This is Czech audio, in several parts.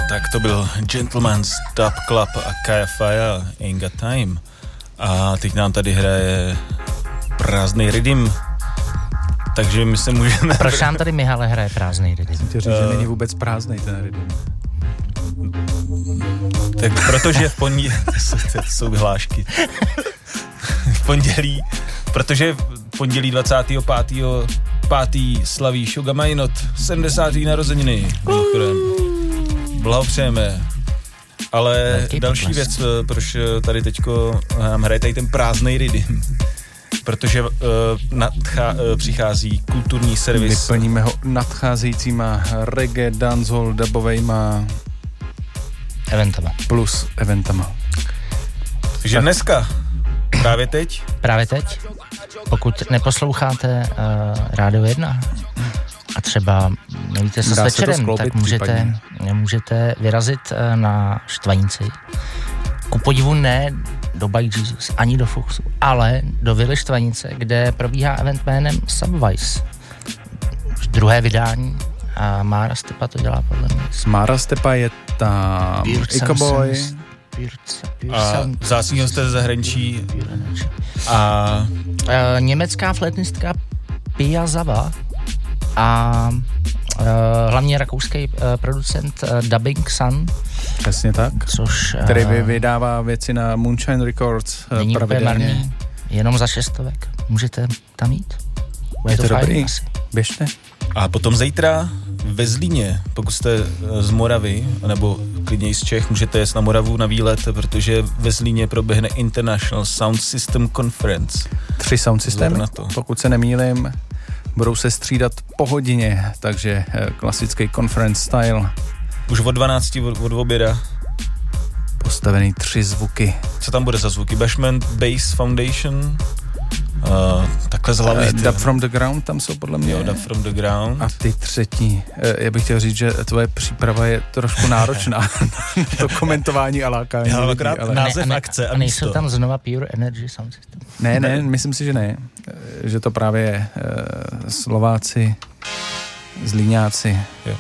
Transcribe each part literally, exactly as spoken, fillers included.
Tak to byl Gentleman's Dub Club a Kaya Faya, Ain't Got Time. A teď nám tady hraje prázdnej rydim. Takže my se můžeme... A proč nám tady Mihale hraje prázdnej rydim? Chtěl říct, uh, že není vůbec prázdnej ten rydim. Tak protože v pondělí... to jsou vyhlášky. V pondělí... Protože v pondělí dvacátého pátého pátý slaví Sugar Minot sedmdesátý narozeniny. Blahopřejeme. Ale Velký další potles. Věc, proč tady teďko nám hraje tady ten prázdnej rydim. Protože uh, nadchá, uh, přichází kulturní servis. Vyplníme ho nadcházejícíma reggae, dancehall, dubovejma eventama. Plus eventama. Takže dneska, právě teď? Právě teď. Pokud neposloucháte uh, Rádio jedna a třeba nevíte se s večerem, tak můžete, můžete vyrazit uh, na Štvanici. Ku podivu ne do Bike Jesus, ani do Fuchsu, ale do Vily Štvanice, kde probíhá event jménem Subvice. Druhé vydání a Mára Stepa to dělá podle mě. Mára Stepa je tam Ikoboy a vzácný hosté ze zahraničí a uh, německá flétnistka Pia Zava a uh, hlavně rakouský uh, producent uh, Dubbing Sun. Přesně tak. Což, uh, který vydává věci na Moonshine Records uh, není pravidelně. Marný, jenom za šestovek. Můžete tam jít. Je, je to, to dobrý. Asi. Běžte. A potom zítra ve Zlíně, pokud jste z Moravy, nebo klidně i z Čech, můžete jet na Moravu na výlet, protože ve Zlíně proběhne International Sound System Conference. Tři sound systémy, pokud se nemýlím, budou se střídat po hodině, takže klasický conference style. Už od dvanácti od, od oběda. Postavený tři zvuky. Co tam bude za zvuky? Bashment, Bass Foundation... Uh, takhle z hlavy. Uh, Dub from the Ground tam jsou podle mě. Jo, Dub from the Ground. A ty třetí. Uh, já bych chtěl říct, že tvoje příprava je trošku náročná. To komentování a lákání. Já akorát ale... název ne, akce a, a nejsou tam znova Pure Energy Sound System? Ne, ne, myslím si, že ne. Že to právě uh, Slováci, Zlíňáci. Jo.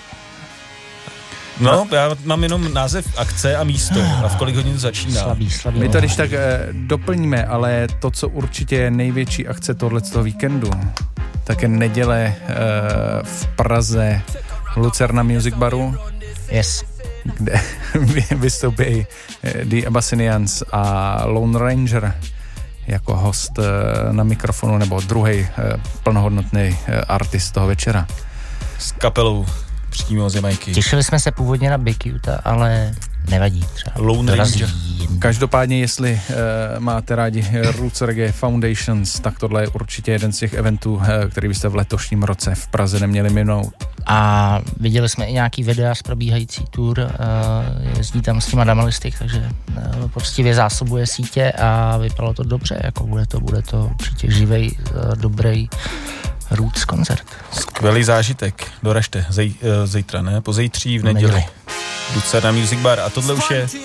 No, já mám jenom název akce a místo a v kolik hodin to začíná. Slabý, slabý. My to když tak eh, doplníme, ale to, co určitě je největší akce tohletoho víkendu, tak je neděle eh, v Praze Lucerna Music Baru. Yes. Kde vystoupí eh, The Abyssinians a Lone Ranger jako host eh, na mikrofonu, nebo druhý eh, plnohodnotný eh, artist toho večera. S kapelou přímo z Jamajky. Těšili jsme se původně na Big Utah, ale nevadí. Třeba Lone Ranger. Každopádně, jestli uh, máte rádi Roots Reggae Foundations, tak tohle je určitě jeden z těch eventů, uh, který byste v letošním roce v Praze neměli minout. A viděli jsme i nějaký videa z probíhající tour, uh, jezdí tam s těma Damalistik, takže uh, poctivě zásobuje sítě a vypadalo to dobře, jako bude to, bude to určitě živej, uh, dobrý Roots koncert. Skvělý zážitek, doražte, Zej, uh, zítra, ne? Pozejtří v neděli. Lucerna Music Bar a tohle už je